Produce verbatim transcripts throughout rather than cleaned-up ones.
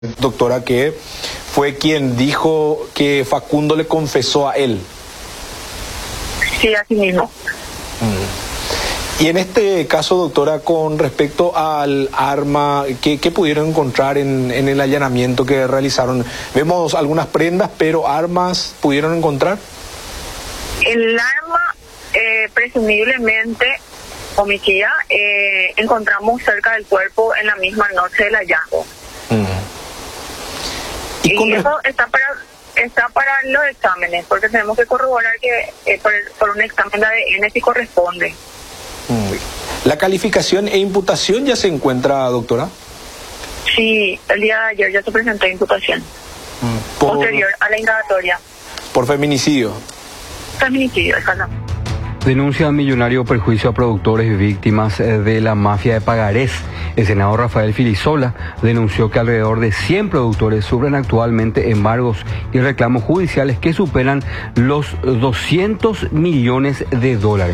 doctora, que fue quien dijo que Facundo le confesó a él. Sí, así mismo. Mm. Y en este caso, doctora, con respecto al arma, ¿qué, qué pudieron encontrar en, en el allanamiento que realizaron? Vemos algunas prendas, pero ¿armas pudieron encontrar? El arma, eh, presumiblemente, homicida, eh, encontramos cerca del cuerpo en la misma noche del hallazgo. Mm. Y, y eso está para está para los exámenes, porque tenemos que corroborar que eh, por, por un examen de A D N si corresponde. Mm. ¿La calificación e imputación ya se encuentra, doctora? Sí, el día de ayer ya se presentó imputación. Mm. Por, posterior a la indagatoria. ¿Por feminicidio? Feminicidio, exacto. Denuncia millonario perjuicio a productores y víctimas de la mafia de Pagarés. El senador Rafael Filisola denunció que alrededor de cien productores sufren actualmente embargos y reclamos judiciales que superan los doscientos millones de dólares.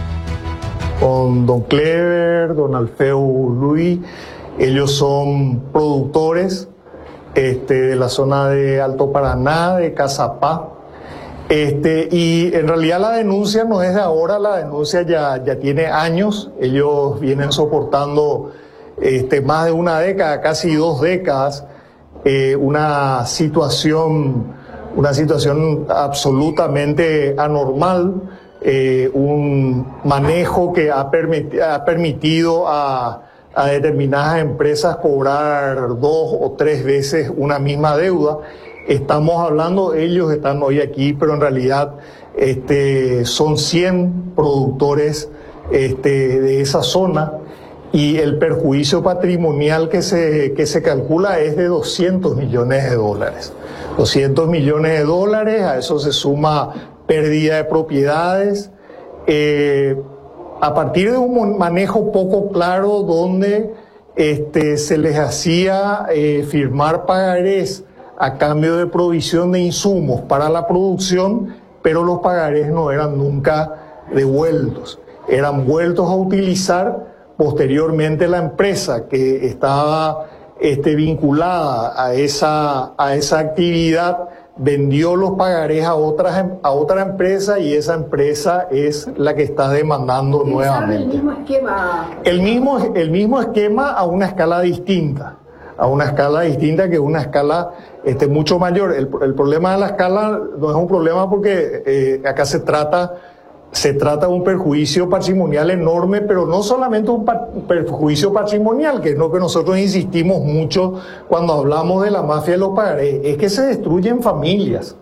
Con don Clever, don Alfeo Luis, ellos son productores este, de la zona de Alto Paraná, de Cazapá. Este, y en realidad la denuncia no es de ahora, la denuncia ya, ya tiene años. Ellos vienen soportando este, más de una década, casi dos décadas, eh, una situación, una situación absolutamente anormal, eh, un manejo que ha, permit, ha permitido a, a determinadas empresas cobrar dos o tres veces una misma deuda. Estamos hablando, ellos están hoy aquí, pero en realidad este, son cien productores este, de esa zona y el perjuicio patrimonial que se, que se calcula es de doscientos millones de dólares. doscientos millones de dólares, a eso se suma pérdida de propiedades, eh, a partir de un manejo poco claro donde este, se les hacía eh, firmar pagarés a cambio de provisión de insumos para la producción, pero los pagarés no eran nunca devueltos, eran vueltos a utilizar. Posteriormente la empresa que estaba este, vinculada a esa, a esa actividad vendió los pagarés a, otras, a otra empresa y esa empresa es la que está demandando nuevamente. ¿El mismo esquema? El mismo, el mismo esquema a una escala distinta. a una escala distinta que una escala este, mucho mayor. El, el problema de la escala no es un problema porque eh, acá se trata, se trata de un perjuicio patrimonial enorme, pero no solamente un pa- perjuicio patrimonial, que es lo que nosotros insistimos mucho cuando hablamos de la mafia de los pagarés, es que se destruyen familias.